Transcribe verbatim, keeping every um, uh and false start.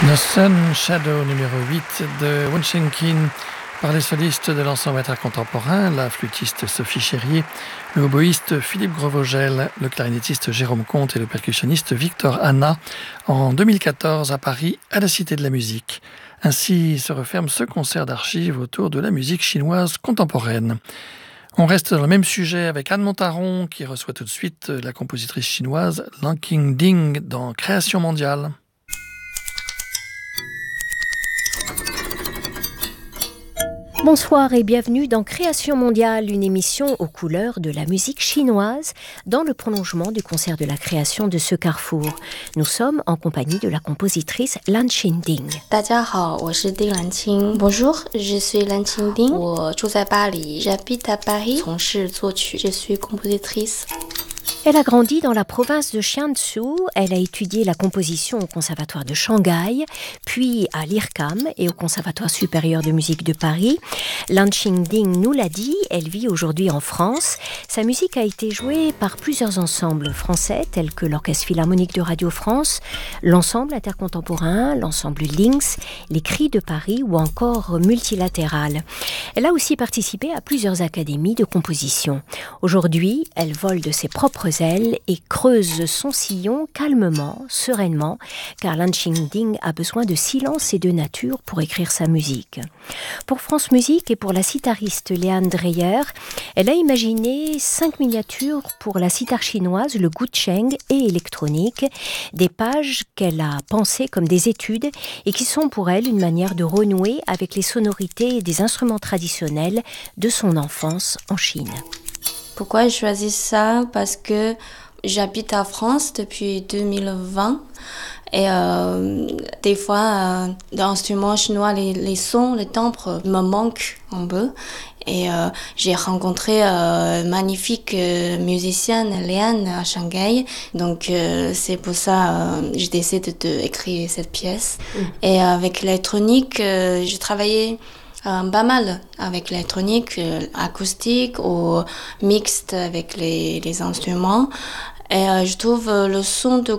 The Sun Shadow numéro huit de Wen Shenkin par les solistes de l'ensemble intercontemporain, la flûtiste Sophie Chérier, le oboïste Philippe Gros-Vogel, le clarinettiste Jérôme Comte et le percussionniste Victor Hanna en deux mille quatorze à Paris à la Cité de la Musique. Ainsi se referme ce concert d'archives autour de la musique chinoise contemporaine. On reste dans le même sujet avec Anne Montaron qui reçoit tout de suite la compositrice chinoise Lan Qingding dans Création mondiale. Bonsoir et bienvenue dans Création mondiale, une émission aux couleurs de la musique chinoise dans le prolongement du concert de la création de ce carrefour. Nous sommes en compagnie de la compositrice Lan Qingding. Bonjour, je suis Lan Qingding. J'habite à Paris. Je suis compositrice. Elle a grandi dans la province de Jiangsu. Elle a étudié la composition au conservatoire de Shanghai, puis à l'I R C A M et au conservatoire supérieur de musique de Paris. Lan Qingding nous l'a dit, elle vit aujourd'hui en France. Sa musique a été jouée par plusieurs ensembles français tels que l'Orchestre Philharmonique de Radio France, l'Ensemble intercontemporain, l'Ensemble Lynx, les Cris de Paris ou encore Multilatéral. Elle a aussi participé à plusieurs académies de composition. Aujourd'hui, elle vole de ses propres ailes et creuse son sillon calmement, sereinement, car Lan Qingding a besoin de silence et de nature pour écrire sa musique. Pour France Musique et pour la sitariste Léane Dreyer, elle a imaginé cinq miniatures pour la sitar chinoise, le gucheng et électronique, des pages qu'elle a pensées comme des études et qui sont pour elle une manière de renouer avec les sonorités des instruments traditionnels de son enfance en Chine. Pourquoi j'ai choisi ça? Parce que j'habite en France depuis deux mille vingt et euh, des fois, euh, dans l'instrument chinois, les, les sons, les timbres me manquent un peu. Et euh, j'ai rencontré euh, une magnifique euh, musicienne, Léane, à Shanghai. Donc euh, c'est pour ça euh, j'ai décidé d'écrire cette pièce. Mmh. Et avec l'électronique, euh, j'ai travaillé Euh, pas mal avec l'électronique, euh, acoustique ou mixte avec les, les instruments. Et euh, je trouve euh, le son de